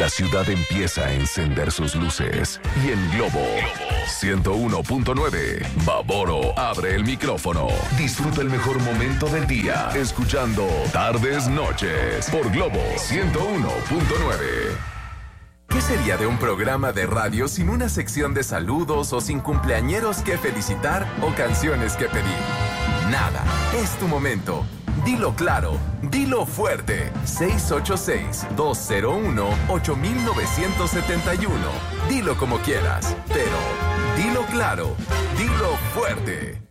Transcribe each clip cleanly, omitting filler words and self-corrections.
La ciudad empieza a encender sus luces y en Globo 101.9, Baboro abre el micrófono. Disfruta el mejor momento del día escuchando Tardes Noches por Globo 101.9. ¿Qué sería de un programa de radio sin una sección de saludos o sin cumpleañeros que felicitar o canciones que pedir? Nada, es tu momento. Dilo claro, dilo fuerte. 686-201-8971. Dilo como quieras, pero dilo claro, dilo fuerte.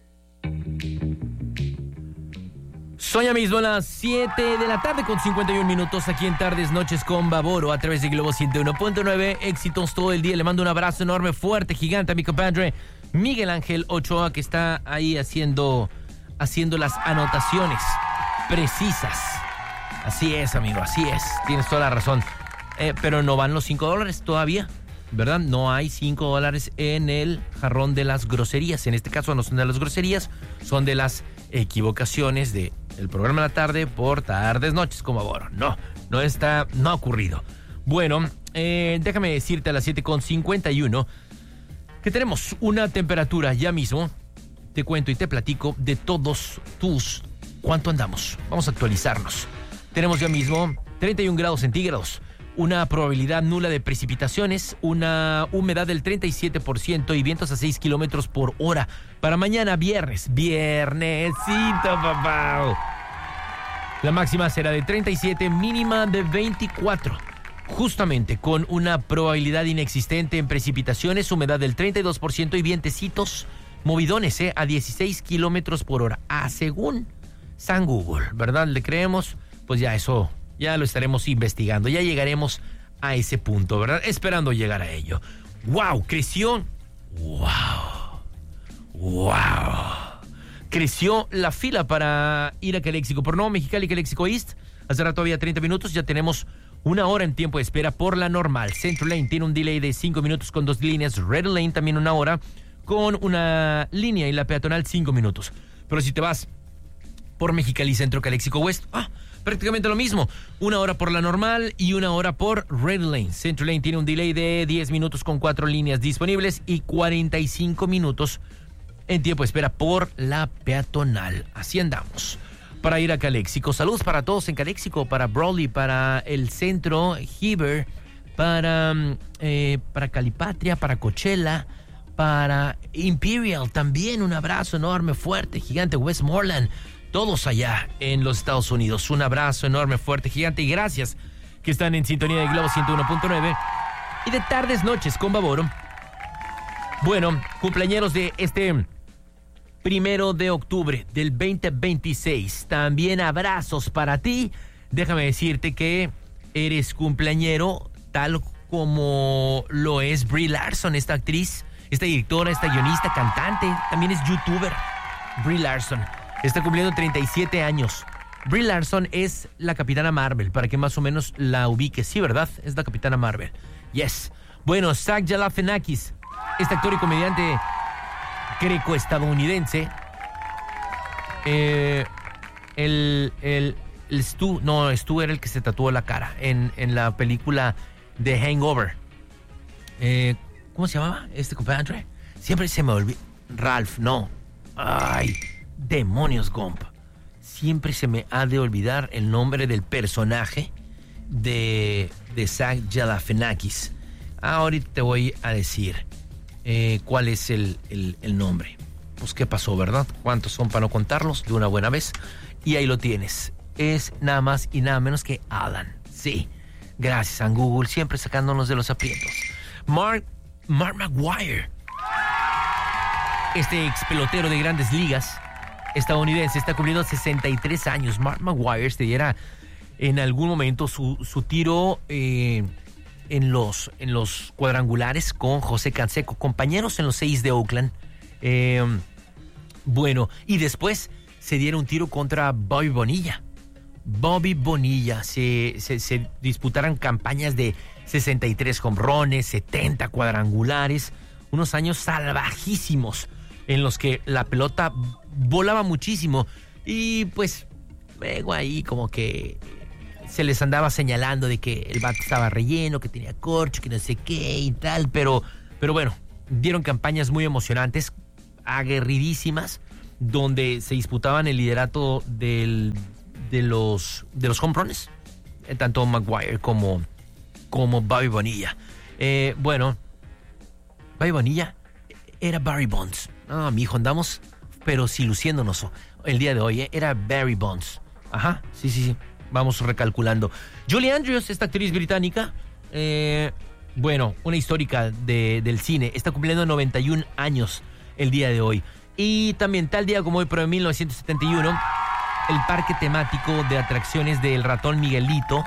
Son ya mismo las 7 de la tarde con 51 minutos aquí en Tardes Noches con Baboro a través de Globo 101.9. Éxitos todo el día. Le mando un abrazo enorme, fuerte, gigante a mi compadre Miguel Ángel Ochoa, que está ahí haciendo las anotaciones precisas. Así es, amigo, así es. Tienes toda la razón. Pero no van los $5 todavía, ¿verdad? No hay $5 en el jarrón de las groserías. En este caso no son de las groserías, son de las equivocaciones de el programa de la tarde por Tardes Noches con Baboro. No ha ocurrido. Bueno, déjame decirte a las 7:51 que tenemos una temperatura ya mismo. Te cuento y te platico de todos tus... ¿Cuánto andamos? Vamos a actualizarnos. Tenemos ya mismo 31 grados centígrados, una probabilidad nula de precipitaciones, una humedad del 37% y vientos a 6 kilómetros por hora. Para mañana viernesito, papá. La máxima será de 37, mínima de 24. Justamente con una probabilidad inexistente en precipitaciones, humedad del 32% y vientecitos movidones, a 16 kilómetros por hora. Según San Google, ¿verdad? ¿Le creemos? Pues ya eso, ya lo estaremos investigando. Ya llegaremos a ese punto, ¿verdad? Esperando llegar a ello. ¡Wow! Creció. ¡Wow! Creció la fila para ir a Calexico. Por Nuevo Mexicali, Calexico East. Hace rato había 30 minutos. Ya tenemos una hora en tiempo de espera por la normal. Central Lane tiene un delay de 5 minutos con 2 líneas. Red Lane también una hora con una línea y la peatonal 5 minutos. Pero si te vas por Mexicali Centro, Calexico West, prácticamente lo mismo. Una hora por la normal y una hora por Red Lane. Central Lane tiene un delay de 10 minutos con 4 líneas disponibles y 45 minutos en tiempo de espera por la peatonal. Así andamos. Para ir a Calexico. Saludos para todos en Calexico, para Brawley, para el centro, Heber, para Calipatria, para Coachella, para Imperial también. Un abrazo enorme, fuerte, gigante, Westmoreland. Todos allá en los Estados Unidos. Un abrazo enorme, fuerte, gigante. Y gracias que están en sintonía de Globo 101.9 y de Tardes Noches con Baboro. Bueno, cumpleañeros de este 1 de octubre del 2026. También abrazos para ti. Déjame decirte que eres cumpleañero tal como lo es Brie Larson, esta actriz, esta directora, esta guionista, cantante. También es youtuber. Brie Larson está cumpliendo 37 años. Brie Larson es la Capitana Marvel, para que más o menos la ubiques. Sí, ¿verdad? Es la Capitana Marvel. Yes. Bueno, Zach Galifianakis, este actor y comediante greco-estadounidense. Stu era el que se tatuó la cara en la película The Hangover. ¿Cómo se llamaba este compadre? Siempre se me olvida. Ralph, no. Ay, demonios, Gump. Siempre se me ha de olvidar el nombre del personaje de Zach Galifianakis. Ahorita te voy a decir cuál es el nombre. Pues qué pasó, ¿verdad? ¿Cuántos son para no contarlos de una buena vez? Y ahí lo tienes. Es nada más y nada menos que Alan. Sí, gracias a Google, siempre sacándonos de los aprietos. Mark Maguire, este ex pelotero de Grandes Ligas estadounidense, está cumpliendo 63 años. Mark Maguire te diera en algún momento su tiro en los cuadrangulares con José Canseco, compañeros en los 6 de Oakland. Bueno, y después se diera un tiro contra Bobby Bonilla. Se disputaran campañas de 63 jonrones, 70 cuadrangulares, unos años salvajísimos en los que la pelota volaba muchísimo y pues luego ahí como que se les andaba señalando de que el vato estaba relleno, que tenía corcho, que no sé qué y tal, pero bueno, dieron campañas muy emocionantes, aguerridísimas, donde se disputaban el liderato de los home runs, tanto Maguire como Bobby Bonilla. Bueno, Bobby Bonilla era Barry Bonds. No, mijo, andamos, pero sí luciéndonos el día de hoy, era Barry Bonds. Ajá, sí. Vamos recalculando. Julie Andrews, esta actriz británica, bueno, una histórica del cine, está cumpliendo 91 años el día de hoy. Y también tal día como hoy, pero en 1971, el parque temático de atracciones del ratón Miguelito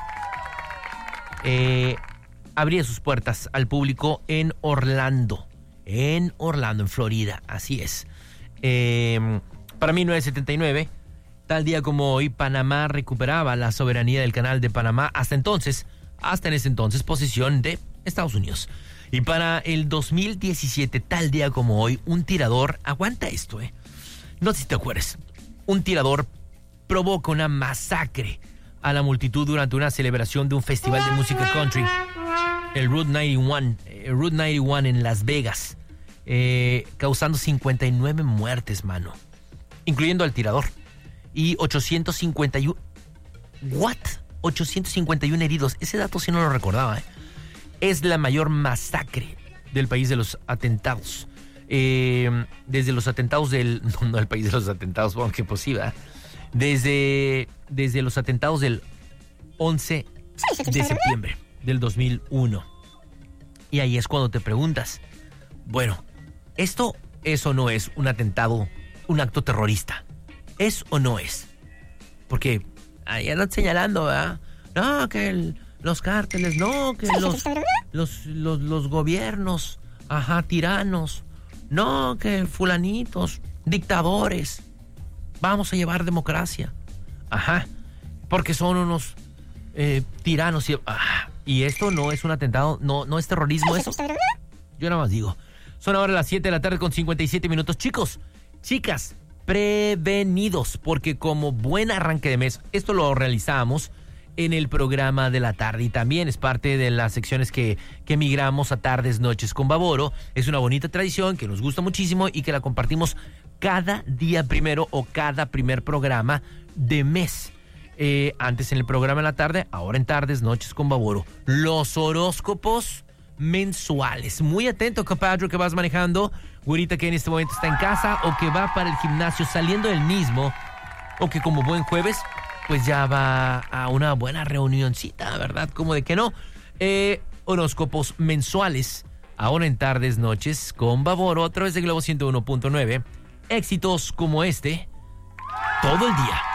abría sus puertas al público en Orlando, en Florida, así es. Para 1979, tal día como hoy, Panamá recuperaba la soberanía del Canal de Panamá, hasta en ese entonces, posesión de Estados Unidos. Y para el 2017, tal día como hoy, un tirador, aguanta esto, no sé si te acuerdas, un tirador provoca una masacre a la multitud durante una celebración de un festival de música country, el Route 91 en Las Vegas, causando 59 muertes, mano, incluyendo al tirador, y 851 heridos. Ese dato sí no lo recordaba, Es la mayor masacre del país de los atentados. Desde los atentados no el país de los atentados, bueno, que posible. Desde los atentados del 11 de septiembre del 2001. Y ahí es cuando te preguntas, bueno, ¿esto es o no es un atentado, un acto terrorista? ¿Es o no es? Porque ahí andan señalando, ¿verdad? No, que los cárteles, no, que los gobiernos, tiranos, no, que fulanitos, dictadores, vamos a llevar democracia, porque son unos tiranos, y esto no es un atentado, no es terrorismo eso. Yo nada más digo, son ahora las 7 de la tarde con 57 minutos, chicos, chicas, prevenidos, porque como buen arranque de mes, esto lo realizamos en el programa de la tarde y también es parte de las secciones que migramos a Tardes Noches con Bavoro. Es una bonita tradición que nos gusta muchísimo y que la compartimos cada día primero o cada primer programa de mes. Antes en el programa de la tarde, ahora en Tardes Noches con Bavoro. Los horóscopos mensuales. Muy atento, compadre, que vas manejando, güerita que en este momento está en casa o que va para el gimnasio saliendo del mismo, o que como buen jueves pues ya va a una buena reunioncita, ¿verdad? Como de que no. Horóscopos mensuales, ahora en Tardes Noches con Bavoro a través de Globo 101.9. Éxitos como este todo el día.